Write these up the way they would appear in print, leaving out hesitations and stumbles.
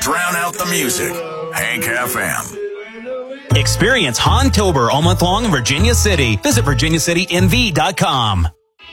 Drown out the music. Hank FM. Experience Hontober all month long in Virginia City. Visit virginiacitynv.com.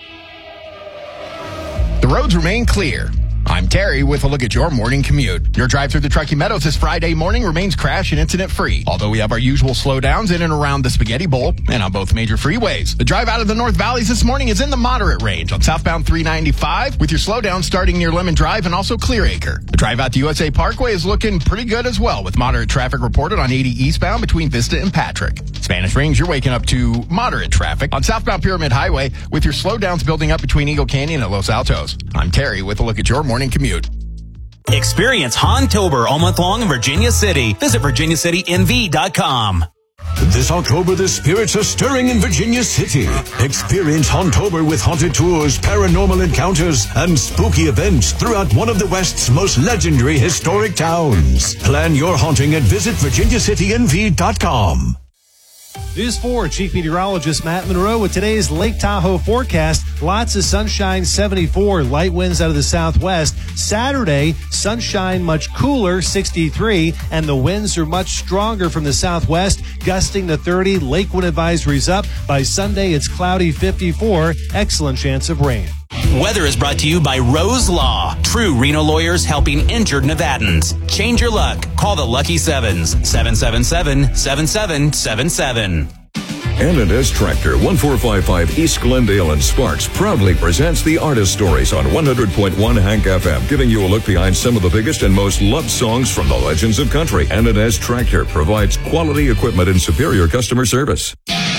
The roads remain clear. I'm Terry with a look at your morning commute. Your drive through the Truckee Meadows this Friday morning remains crash and incident free, although we have our usual slowdowns in and around the Spaghetti Bowl and on both major freeways. The drive out of the North Valleys this morning is in the moderate range on southbound 395 with your slowdown starting near Lemon Drive and also Clearacre. The drive out to USA Parkway is looking pretty good as well with moderate traffic reported on 80 eastbound between Vista and Patrick. Spanish Range, you're waking up to moderate traffic on southbound Pyramid Highway with your slowdowns building up between Eagle Canyon and Los Altos. I'm Terry with a look at your morning commute. Experience Hontober all month long in Virginia City. Visit virginiacitynv.com. This October, the spirits are stirring in Virginia City. Experience Hauntober with haunted tours, paranormal encounters, and spooky events throughout one of the West's most legendary historic towns. Plan your haunting at visitvirginiacitynv.com. News 4, Chief Meteorologist Matt Monroe with today's Lake Tahoe forecast. Lots of sunshine, 74, light winds out of the southwest. Saturday, sunshine much cooler, 63, and the winds are much stronger from the southwest, gusting to 30. Lake wind advisories up. By Sunday, it's cloudy, 54, excellent chance of rain. Weather is brought to you by Rose Law. True Reno lawyers helping injured Nevadans. Change your luck. Call the Lucky Sevens. 777-7777. N&S Tractor, 1455 East Glendale and Sparks proudly presents the Artist Stories on 100.1 Hank FM, giving you a look behind some of the biggest and most loved songs from the legends of country. N&S Tractor provides quality equipment and superior customer service.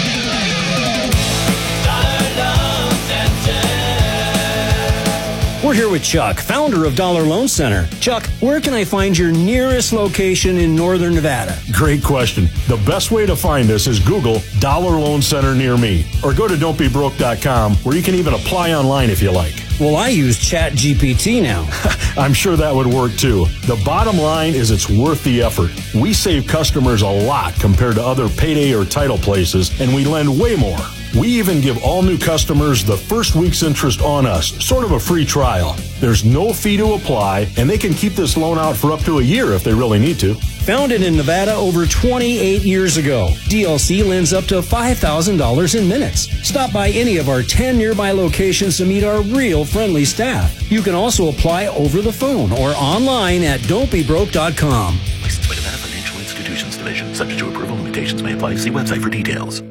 We're here with Chuck, founder of Dollar Loan Center. Chuck, where can I find your nearest location in Northern Nevada? Great question. The best way to find us is Google Dollar Loan Center near me, or go to don'tbebroke.com, where you can even apply online if you like. Well, I use ChatGPT now. I'm sure that would work too. The bottom line is it's worth the effort. We save customers a lot compared to other payday or title places, and we lend way more. We even give all new customers the first week's interest on us, sort of a free trial. There's no fee to apply, and they can keep this loan out for up to a year if they really need to. Founded in Nevada over 28 years ago, DLC lends up to $5,000 in minutes. Stop by any of our 10 nearby locations to meet our real friendly staff. You can also apply over the phone or online at don'tbebroke.com. Licensed by Nevada Financial Institutions Division. Subject to approval, limitations may apply. See website for details.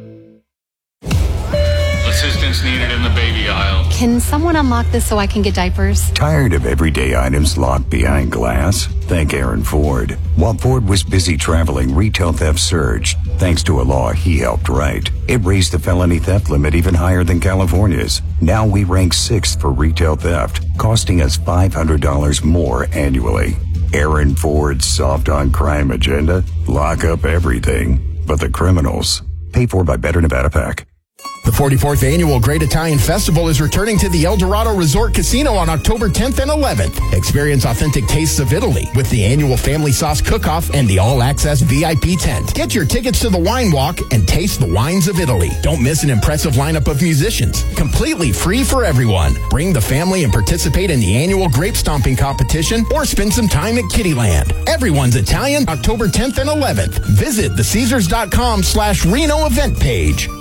Assistance needed in the baby aisle. Can someone unlock this so I can get diapers? Tired of everyday items locked behind glass? Thank Aaron Ford. While Ford was busy traveling, retail theft surged. Thanks to a law he helped write. It raised the felony theft limit even higher than California's. Now we rank 6th for retail theft, costing us $500 more annually. Aaron Ford's soft on crime agenda? Lock up everything but the criminals. Paid for by Better Nevada PAC. The 44th Annual Great Italian Festival is returning to the El Dorado Resort Casino on October 10th and 11th. Experience authentic tastes of Italy with the annual Family Sauce Cook-Off and the all-access VIP tent. Get your tickets to the Wine Walk and taste the wines of Italy. Don't miss an impressive lineup of musicians. Completely free for everyone. Bring the family and participate in the annual grape stomping competition or spend some time at Kittyland. Everyone's Italian, October 10th and 11th. Visit thecaesars.com/Reno event page.